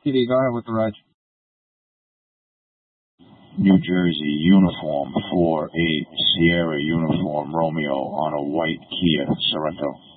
TV, go ahead with the reg. New Jersey uniform 48 Sierra uniform Romeo on a white Kia Sorento.